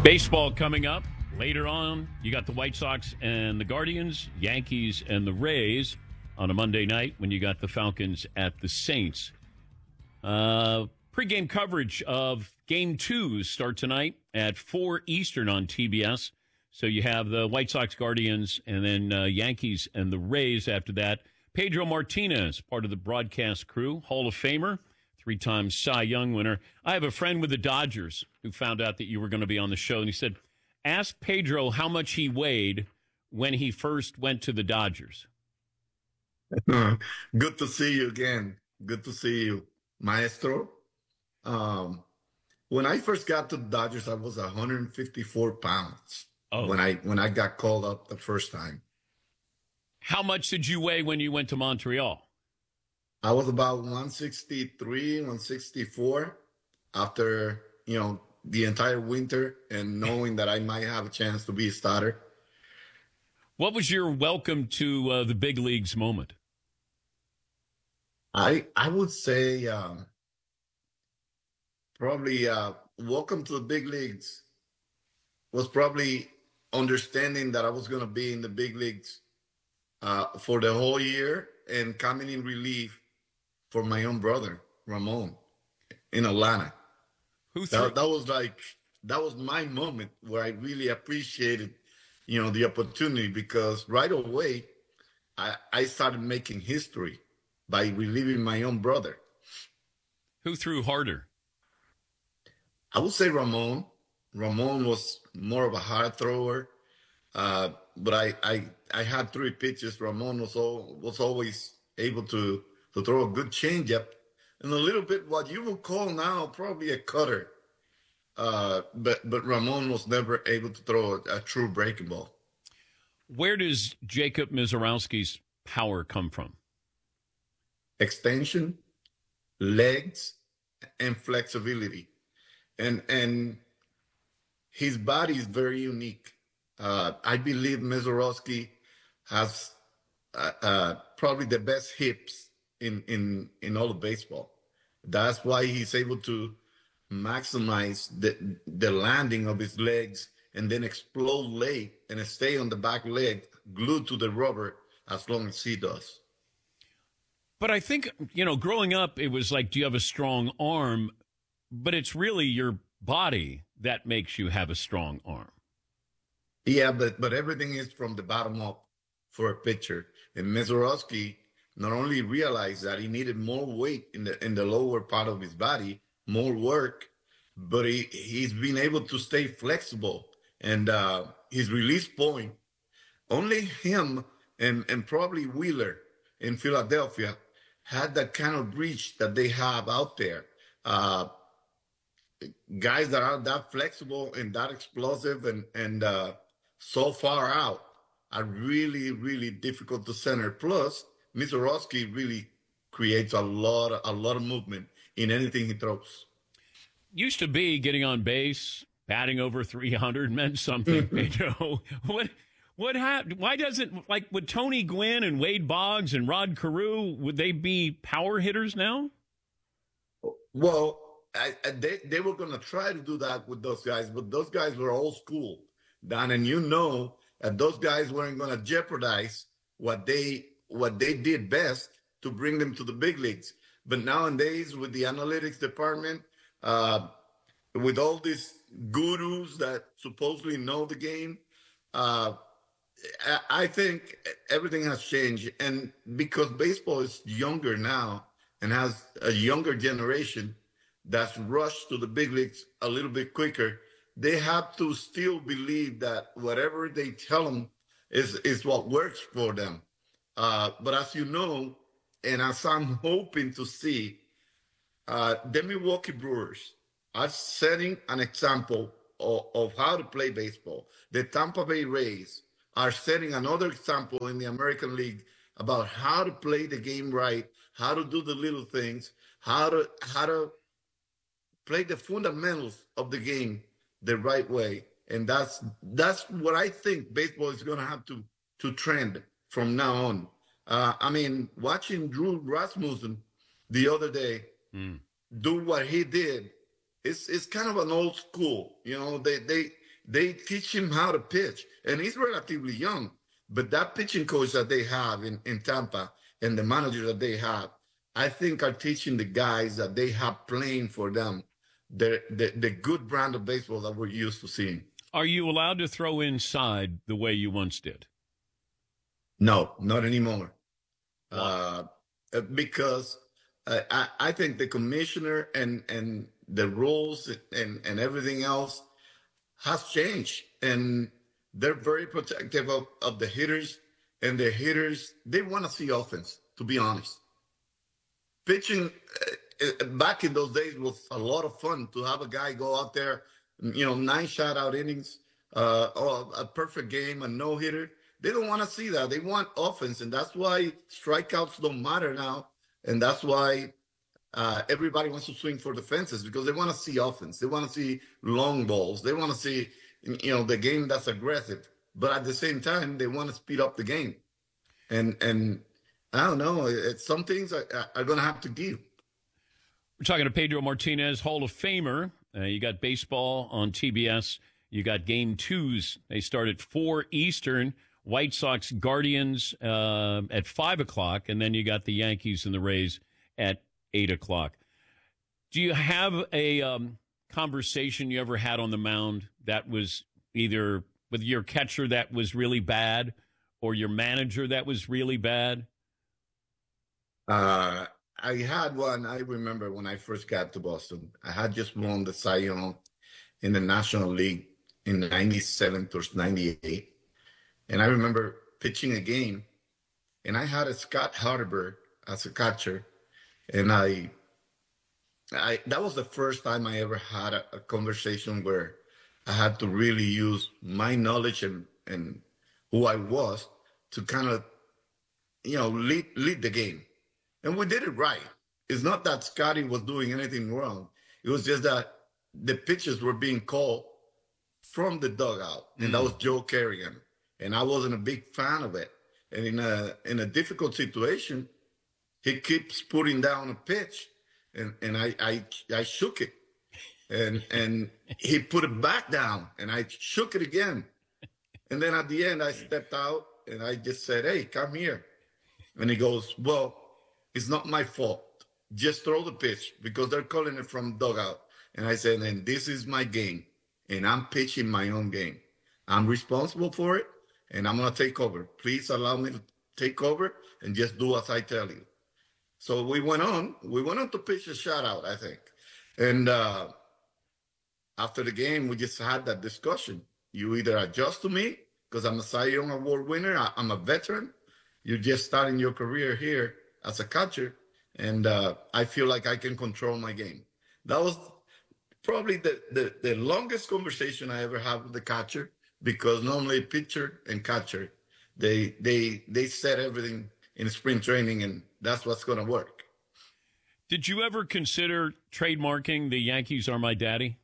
Baseball coming up later on. You got the White Sox and the Guardians, Yankees and the Rays on a Monday night when you got the Falcons at the Saints. Pre-game coverage of Game 2 start tonight at 4 Eastern on TBS. So you have the White Sox, Guardians, and then Yankees and the Rays after that. Pedro Martinez, part of the broadcast crew, Hall of Famer, 3-time Cy Young winner. I have a friend with the Dodgers who found out that you were going to be on the show, and he said, ask Pedro how much he weighed when he first went to the Dodgers. Good to see you again. Good to see you, Maestro. When I first got to the Dodgers, I was 154 pounds when I got called up the first time. How much did you weigh when you went to Montreal? I was about 163, 164 after, the entire winter and knowing that I might have a chance to be a starter. What was your welcome to the big leagues moment? I would say probably welcome to the big leagues was probably understanding that I was going to be in the big leagues for the whole year and coming in relief for my own brother, Ramon, in Atlanta. That was my moment where I really appreciated, the opportunity, because right away I started making history by relieving my own brother. Who threw harder? I would say Ramon. Ramon was more of a hard thrower, but I had 3 pitches. Ramon was always able to throw a good changeup and a little bit what you would call now probably a cutter. But Ramon was never able to throw a true breaking ball. Where does Jacob Misiorowski's power come from? Extension, legs, and flexibility. And his body is very unique. I believe Misiorowski has probably the best hips in all of baseball. That's why he's able to maximize the landing of his legs and then explode late and stay on the back leg glued to the rubber as long as he does. But I think, growing up, it was like, do you have a strong arm? But it's really your body that makes you have a strong arm. Yeah, but everything is from the bottom up for a pitcher. And Misiorowski not only realized that he needed more weight in the lower part of his body, more work, but he's been able to stay flexible. And his release point, only him and probably Wheeler in Philadelphia had that kind of reach that they have out there. Guys that are that flexible and that explosive and so far out are really, really difficult to center. Plus, Misiorowski really creates a lot of movement in anything he throws. Used to be getting on base, batting over 300 meant something. Pedro, what happened? Why doesn't, like, would Tony Gwynn and Wade Boggs and Rod Carew, would they be power hitters now? Well, they were going to try to do that with those guys, but those guys were old school, Don, and that those guys weren't going to jeopardize what they did best to bring them to the big leagues. But nowadays, with the analytics department, with all these gurus that supposedly know the game, I think everything has changed. And because baseball is younger now and has a younger generation that's rushed to the big leagues a little bit quicker, they have to still believe that whatever they tell them is what works for them. But as you know, and as I'm hoping to see, the Milwaukee Brewers are setting an example of how to play baseball. The Tampa Bay Rays are setting another example in the American League about how to play the game right, how to do the little things, how to play the fundamentals of the game the right way. And that's what I think baseball is going to have to trend from now on. Watching Drew Rasmussen the other day do what he did, it's kind of an old school. they teach him how to pitch, and he's relatively young. But that pitching coach that they have in Tampa and the manager that they have, I think are teaching the guys that they have playing for them the good brand of baseball that we're used to seeing. Are you allowed to throw inside the way you once did? No, not anymore. Wow. Because I think the commissioner and the rules and everything else has changed, and they're very protective of the hitters, and the hitters, they want to see offense, to be honest. Pitching back in those days was a lot of fun to have a guy go out there, 9 shutout innings, or a perfect game, a no hitter. They don't want to see that. They want offense, and that's why strikeouts don't matter now, and that's why everybody wants to swing for the fences, because they want to see offense. They want to see long balls. They want to see the game that's aggressive, but at the same time they want to speed up the game. And I don't know. Some things are going to have to give. We're talking to Pedro Martinez, Hall of Famer. You got baseball on TBS. You got game twos. They start at 4 Eastern. White Sox Guardians at 5 o'clock. And then you got the Yankees and the Rays at 8 o'clock. Do you have a conversation you ever had on the mound that was either with your catcher that was really bad or your manager that was really bad? I had one. I remember when I first got to Boston, I had just won the Cy Young in the National League in 97 towards 98. And I remember pitching a game, and I had a Scott Harber as a catcher. And I that was the first time I ever had a conversation where I had to really use my knowledge and who I was to kind of, lead the game. And we did it right. It's not that Scotty was doing anything wrong. It was just that the pitches were being called from the dugout, and that was Joe Kerrigan. And I wasn't a big fan of it. And in a difficult situation, he keeps putting down a pitch, and I shook it, and he put it back down, and I shook it again. And then at the end, I stepped out, and I just said, "Hey, come here." And he goes, "Well, it's not my fault. Just throw the pitch because they're calling it from dugout." And I said, "And this is my game, and I'm pitching my own game. I'm responsible for it, and I'm going to take over. Please allow me to take over and just do as I tell you." So we went on to pitch a shutout, I think. And after the game, we just had that discussion. You either adjust to me because I'm a Cy Young Award winner, I'm a veteran. You're just starting your career here as a catcher, and I feel like I can control my game. That was probably the longest conversation I ever had with the catcher, because normally pitcher and catcher, they set everything in spring training, and that's what's going to work. Did you ever consider trademarking "The Yankees Are My Daddy"?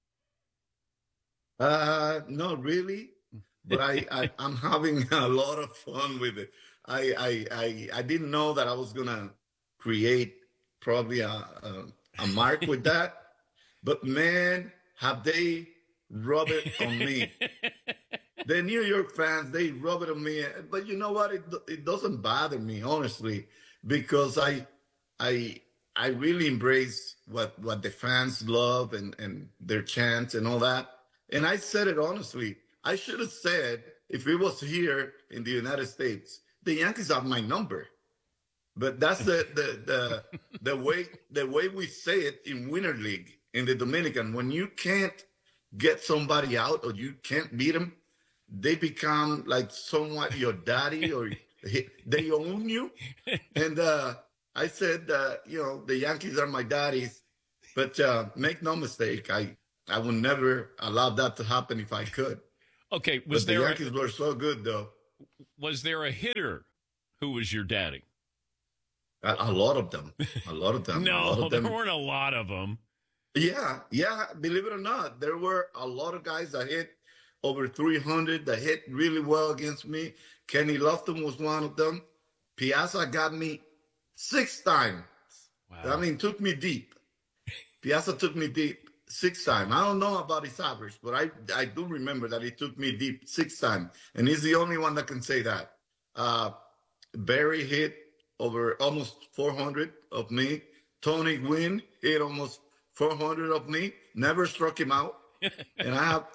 Not really, but I'm having a lot of fun with it. I didn't know that I was gonna create probably a mark with that, but man, have they rub it on me. The New York fans, they rub it on me. But you know what? It doesn't bother me, honestly, because I really embrace what the fans love and their chants and all that. And I said it honestly. I should have said, if it was here in the United States, the Yankees have my number. But that's the way we say it in Winter League in the Dominican. When you can't get somebody out or you can't beat them, they become like somewhat your daddy, or they own you. And I said, the Yankees are my daddies. But make no mistake, I would never allow that to happen if I could. Okay, but the Yankees were so good, though. Was there a hitter who was your daddy? A lot of them. A lot of them. No, there weren't a lot of them. Yeah. Believe it or not, there were a lot of guys that hit over 300, that hit really well against me. Kenny Lofton was one of them. Piazza got me 6 times. Wow. I mean, took me deep. Piazza took me deep six times. I don't know about his average, but I do remember that he took me deep six times, and he's the only one that can say that. Uh, Barry hit over almost 400 of me. Tony Gwynn hit almost 400 of me. Never struck him out, and I have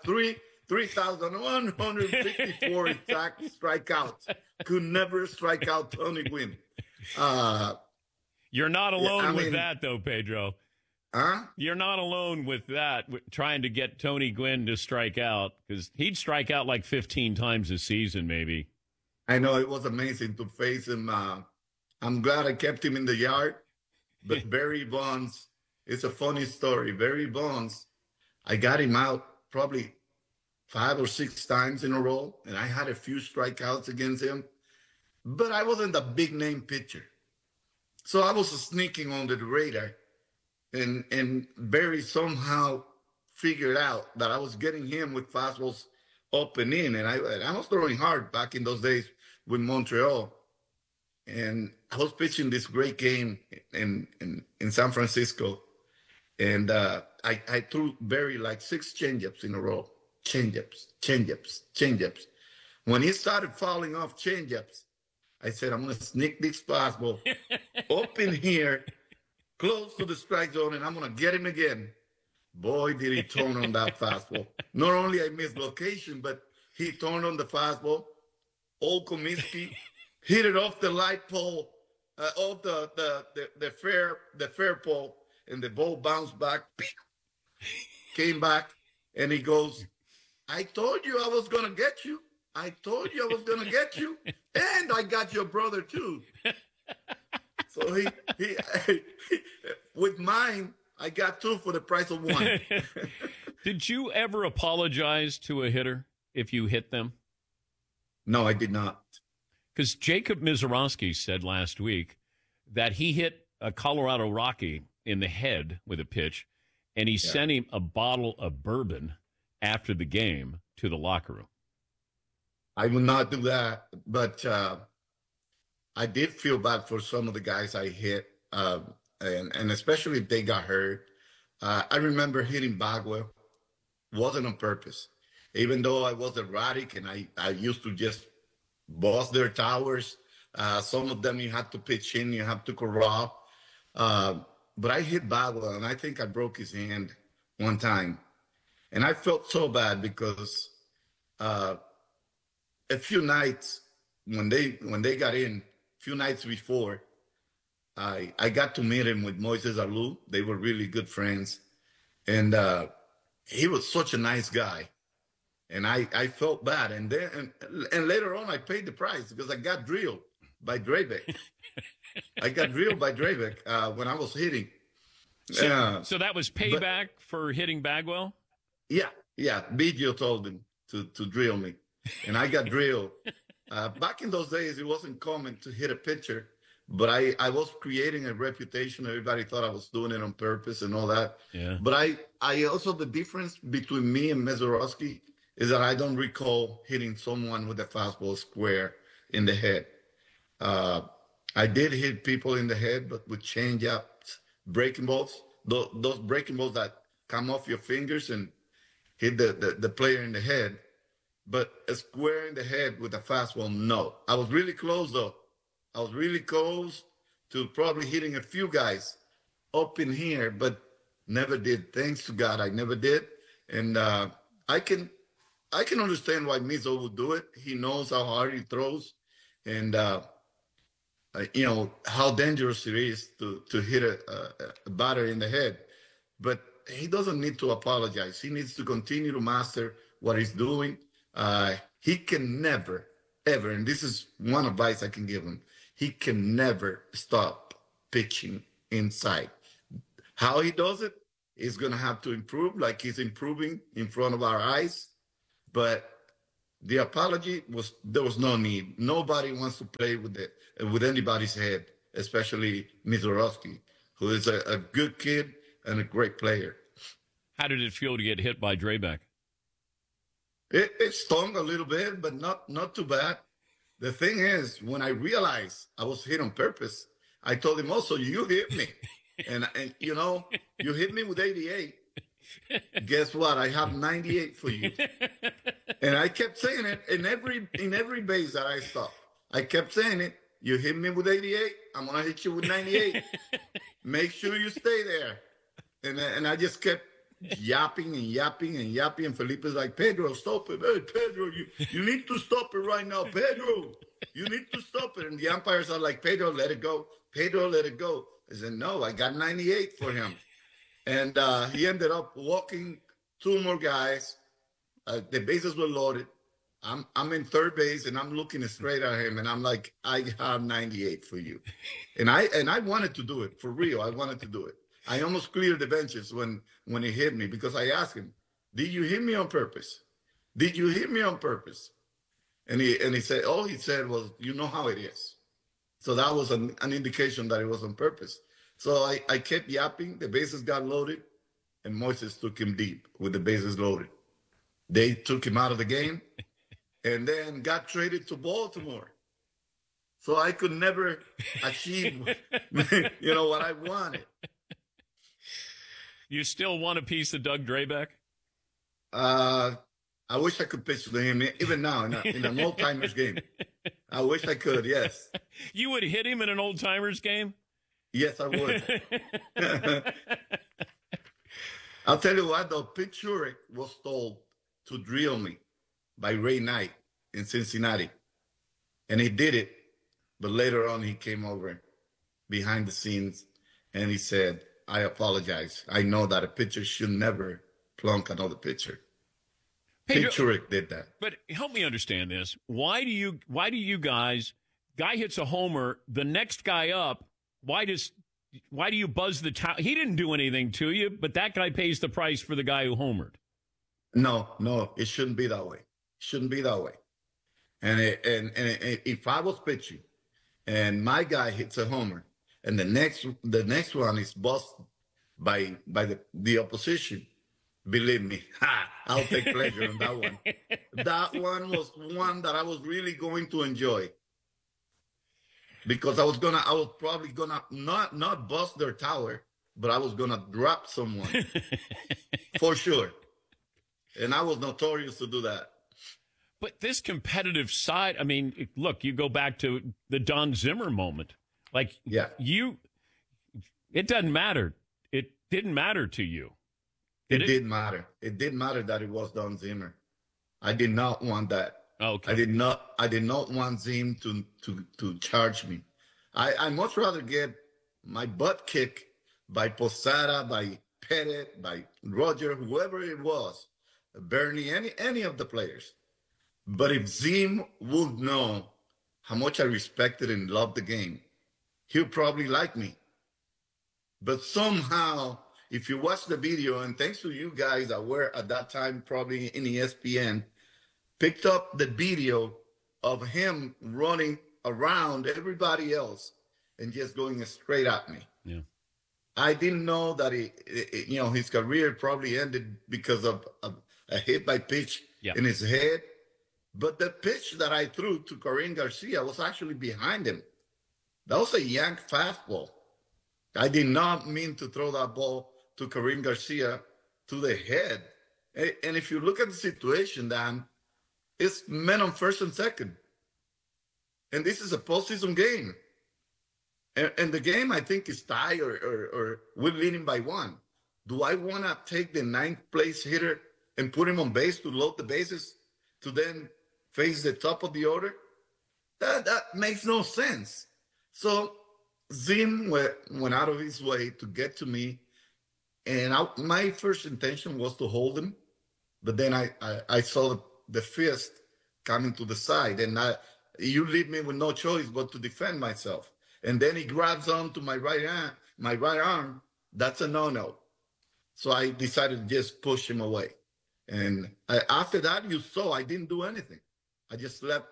3,154 exact strikeouts. Could never strike out Tony Gwynn. You're not alone with mean, that, though, Pedro. Huh? You're not alone with that, trying to get Tony Gwynn to strike out, because he'd strike out like 15 times a season, maybe. I know it was amazing to face him. I'm glad I kept him in the yard. But Barry Bonds, it's a funny story. Barry Bonds, I got him out probably 5 or 6 times in a row, and I had a few strikeouts against him. But I wasn't a big name pitcher. So I was sneaking under the radar. And Barry somehow figured out that I was getting him with fastballs up and in. And I was throwing hard back in those days with Montreal. And I was pitching this great game in San Francisco. And I threw Barry like 6 changeups in a row. Changeups. When he started falling off changeups, I said, I'm going to sneak this fastball up in here, close to the strike zone, and I'm going to get him again. Boy, did he turn on that fastball. Not only I missed location, but he turned on the fastball. Old Comiskey hit it off the light pole, off the fair pole, and the ball bounced back, came back, and he goes, I told you I was going to get you. I told you I was going to get you, and I got your brother too. So he with mine, I got 2 for the price of 1. Did you ever apologize to a hitter if you hit them? No, I did not. Because Jacob Mizorowski said last week that he hit a Colorado Rocky in the head with a pitch, and he sent him a bottle of bourbon after the game to the locker room. I will not do that, but I did feel bad for some of the guys I hit, and especially if they got hurt. I remember hitting Bagwell. Wasn't on purpose. Even though I was erratic and I used to just boss their towers, some of them you had to pitch in, you have to corral. But I hit Bagwell, and I think I broke his hand one time. And I felt so bad because a few nights when they got in, a few nights before, I got to meet him with Moises Alou. They were really good friends. And he was such a nice guy. And I felt bad. And then and later on, I paid the price because I got drilled by Drabek. I got drilled by Drabek when I was hitting. So that was payback for hitting Bagwell? Yeah. Biggio told him to drill me. And I got drilled. Back in those days, it wasn't common to hit a pitcher. But I was creating a reputation. Everybody thought I was doing it on purpose and all that. Yeah. But I also, the difference between me and Mizorowski is that I don't recall hitting someone with a fastball square in the head. I did hit people in the head, but with changeups, breaking balls, those breaking balls that come off your fingers and hit the player in the head. But a square in the head with a fastball, no. I was really close, though. I was really close to probably hitting a few guys up in here, but never did. Thanks to God, I never did. And I can understand why Mizo would do it. He knows how hard he throws, and how dangerous it is to hit a batter in the head. But he doesn't need to apologize. He needs to continue to master what he's doing. He can never, ever, and this is one advice I can give him, he can never stop pitching inside. How he does it is going to have to improve, like he's improving in front of our eyes. But the apology there was no need. Nobody wants to play with anybody's head, especially Mizorowski, who is a good kid and a great player. How did it feel to get hit by Drabek? It stung a little bit, but not too bad. The thing is, when I realized I was hit on purpose, I told him also, you hit me. and you hit me with 88. Guess what? I have 98 for you. And I kept saying it in every base that I stopped. I kept saying it. You hit me with 88, I'm gonna hit you with 98. Make sure you stay there. And I just kept yapping and yapping and yapping. And Felipe's like, Pedro, stop it. Hey, Pedro, you need to stop it right now. Pedro, you need to stop it. And the umpires are like, Pedro, let it go. Pedro, let it go. I said, no, I got 98 for him. And he ended up walking two more guys. The bases were loaded. I'm in third base and I'm looking straight at him and I'm like, I have 98 for you. And I wanted to do it for real. I wanted to do it. I almost cleared the benches when he hit me because I asked him, did you hit me on purpose? Did you hit me on purpose? And he said, all he said was, you know how it is. So that was an indication that it was on purpose. So I kept yapping. The bases got loaded and Moises took him deep with the bases loaded. They took him out of the game and then got traded to Baltimore. So I could never achieve, what I wanted. You still want a piece of Doug Drabek? I wish I could pitch to him even now in an old timers game. I wish I could. Yes. You would hit him in an old timers game? Yes, I would. I'll tell you what, though, Pete Shurek was told to drill me by Ray Knight in Cincinnati. And he did it. But later on, he came over behind the scenes and he said, I apologize. I know that a pitcher should never plunk another pitcher. Pete Shurek did that. But help me understand this. Why do you guys, guy hits a homer, the next guy up, why do you buzz the towel? He didn't do anything to you, but that guy pays the price for the guy who homered. No, it shouldn't be that way. Shouldn't be that way. And if I was pitching and my guy hits a homer and the next one is busted by the opposition, believe me, I'll take pleasure in that one. That one was one that I was really going to enjoy. Because I was probably gonna not bust their tower, but I was gonna drop someone for sure. And I was notorious to do that. But this competitive side, I mean, look, you go back to the Don Zimmer moment. Like, yeah, it doesn't matter. It didn't matter to you. It did matter. It did matter that it was Don Zimmer. I did not want that. Okay. I did not want Zim to charge me. I much rather get my butt kicked by Posada, by Pettit, by Roger, whoever it was, Bernie, any of the players. But if Zim would know how much I respected and loved the game, he would probably like me. But somehow, if you watch the video, and thanks to you guys that were at that time probably in ESPN, picked up the video of him running around everybody else and just going straight at me. Yeah. I didn't know that his career probably ended because of a hit by pitch in his head. But the pitch that I threw to Karim Garcia was actually behind him. That was a yank fastball. I did not mean to throw that ball to Karim Garcia to the head. And if you look at the situation, Dan, it's men on first and second. And this is a postseason game. And the game, I think, is tied or we're leading by one. Do I want to take the ninth place hitter and put him on base to load the bases to then face the top of the order? That makes no sense. So Zim went out of his way to get to me. And my first intention was to hold him. But then I saw the fist coming to the side. And you leave me with no choice but to defend myself. And then he grabs onto my right arm. That's a no-no. So I decided to just push him away. And after that, you saw I didn't do anything. I just left,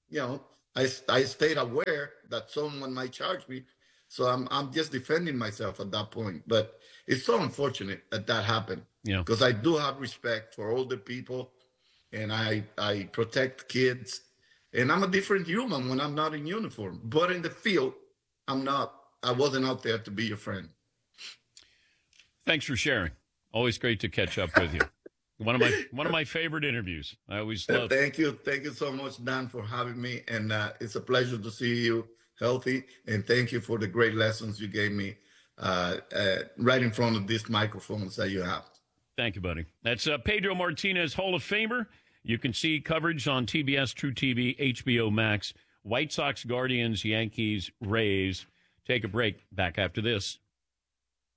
I stayed aware that someone might charge me. So I'm just defending myself at that point. But it's so unfortunate that happened. Yeah. Because I do have respect for older people and I protect kids. And I'm a different human when I'm not in uniform. But in the field, I wasn't out there to be your friend. Thanks for sharing. Always great to catch up with you. One of my favorite interviews. I always love. Thank you so much, Dan, for having me, and it's a pleasure to see you healthy. And thank you for the great lessons you gave me right in front of these microphones that you have. Thank you, buddy. That's Pedro Martinez, Hall of Famer. You can see coverage on TBS, True TV, HBO Max. White Sox, Guardians, Yankees, Rays. Take a break. Back after this.